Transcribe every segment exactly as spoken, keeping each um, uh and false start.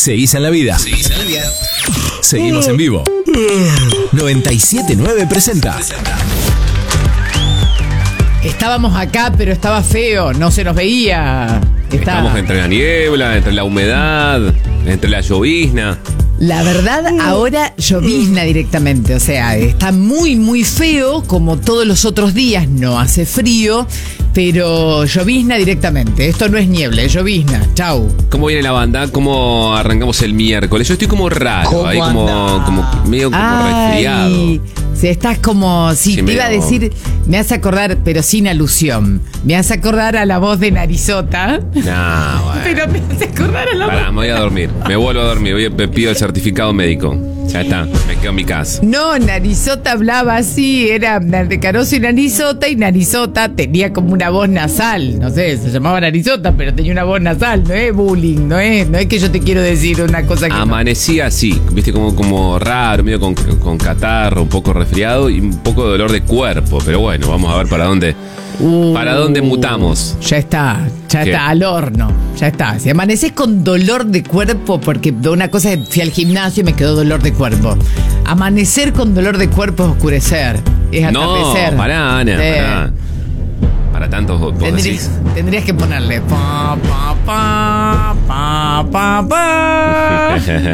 Seguís en la vida. Seguís en la vida. Seguimos en vivo. noventa y siete punto nueve presenta. Estábamos acá, pero estaba feo, no se nos veía. Está... Estamos entre la niebla, entre la humedad, entre la llovizna. La verdad, ahora llovizna directamente, o sea, está muy, muy feo, como todos los otros días, no hace frío, pero llovizna directamente. Esto no es niebla, es llovizna. Chau. ¿Cómo viene la banda? ¿Cómo arrancamos el miércoles? Yo estoy como raro, ahí como, como medio como Ay, resfriado. Si estás como, sí, Sí, te iba a medio- decir, me hace acordar, pero sin alusión, me hace acordar a la voz de Narizota. No, bueno. Pero me hace acordar a la Pará, voz. me voy a dormir. Me vuelvo a dormir. Voy a, me pido el certificado médico. Ya está, me quedo en mi casa. No, Narizota hablaba así, era de Caroso y Narizota, y Narizota tenía como una voz nasal, no sé, se llamaba Narizota, pero tenía una voz nasal, no es bullying, no es, no es que yo te quiero decir una cosa que no. Amanecía así, viste, como, como raro, medio con, con catarro, un poco resfriado y un poco de dolor de cuerpo. Pero bueno, vamos a ver para dónde, Uh, para dónde mutamos. Ya está, ya ¿Qué? está, al horno, ya está. Si amaneces con dolor de cuerpo, porque una cosa es fui al gimnasio y me quedó dolor de cuerpo. Amanecer con dolor de cuerpo es oscurecer, es No, atardecer. pará, Ana, Sí. pará. Para tantos vos Tendrías, decís. tendrías que ponerle pa pa pa pa pa pa.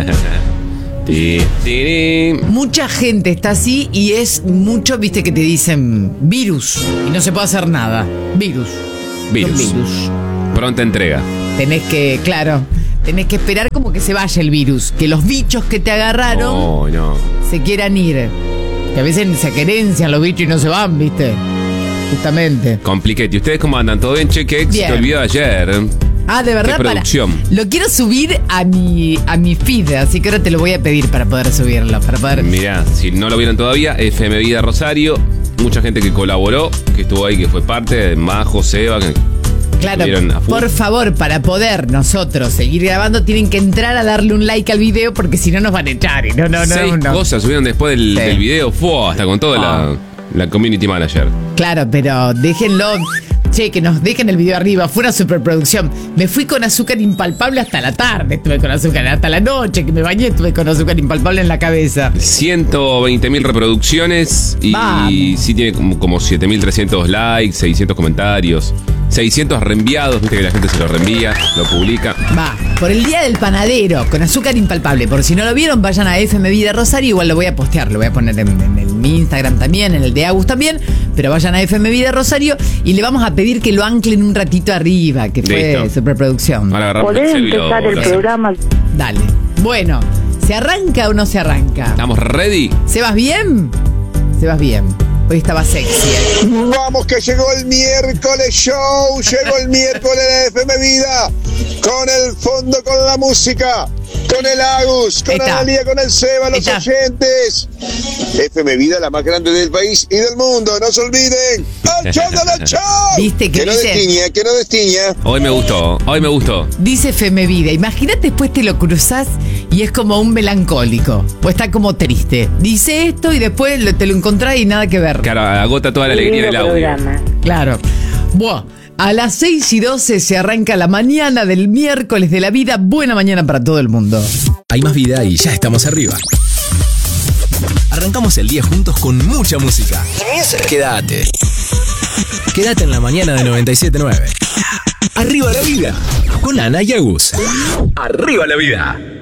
Ti, tiri. Mucha gente está así y es mucho, viste, que te dicen virus y no se puede hacer nada. Virus. Virus. Son virus. Pronta entrega. Tenés que, claro, tenés que esperar como que se vaya el virus, que los bichos que te agarraron Oh, no. se quieran ir. Que a veces se querencian los bichos y no se van, viste. Justamente. Compliquete. ¿Y ustedes cómo andan? ¿Todo bien, che? Que Bien. se te olvidó ayer. Ah, de verdad, Qué para. producción. Lo quiero subir a mi a mi feed, así que ahora te lo voy a pedir para poder subirlo, para poder. Mirá, si no lo vieron todavía, F M Vida Rosario. Mucha gente que colaboró, que estuvo ahí, que fue parte. Majo, Seba. Que Claro, estuvieron a full. por favor, para poder nosotros seguir grabando, tienen que entrar a darle un like al video porque si no nos van a echar. Y no, no, no, Seis no. cosas subieron después del, Sí. del video. Fue hasta con toda Ah. la, la community manager. Claro, pero déjenlo. Che, que nos dejen el video arriba. Fue una superproducción. Me fui con azúcar impalpable hasta la tarde. Estuve con azúcar hasta la noche que me bañé. Estuve con azúcar impalpable en la cabeza. ciento veinte mil reproducciones y Vamos. sí tiene como, como siete mil trescientos likes, seiscientos comentarios, seiscientos reenviados, viste que la gente se lo reenvía, lo publica. Va, por el día del panadero, con azúcar impalpable. Por si no lo vieron, vayan a F M Vida Rosario. Igual lo voy a postear, lo voy a poner en, en el, mi Instagram también, en el de Agus también. Pero vayan a F M Vida Rosario y le vamos a pedir que lo anclen un ratito arriba, que fue Listo. superproducción. Ahora agarramos ¿Podés el celu y lo- empezar lo el hacemos. programa? Dale. Bueno, ¿se arranca o no se arranca? ¿Estamos ready? ¿Sebas bien? Sebas bien. Hoy estaba sexy. ¿eh? Vamos que llegó el miércoles show, llegó el miércoles de F M Vida, con el fondo, con la música, con el Agus, con Ahí está. Analia, con el Seba, los Ahí está. oyentes. F M Vida, la más grande del país y del mundo, no se olviden. ¡Al show de los shows! ¿Viste que Que no dice? destiña, que no destiña. Hoy me gustó, hoy me gustó. Dice F M Vida. Imagínate después te lo cruzás y es como un melancólico. Pues está como triste. Dice esto y después lo- te lo encontrás y nada que ver. Claro, agota toda la alegría del Lindo audio. programa. Claro. Buah. A las seis y doce se arranca la mañana del miércoles de la vida. Buena mañana para todo el mundo. Hay más vida y ya estamos arriba. Arrancamos el día juntos con mucha música. Quédate. Quédate en la mañana de noventa y siete punto nueve. Arriba la vida. Con Ana y Agus. Arriba la vida.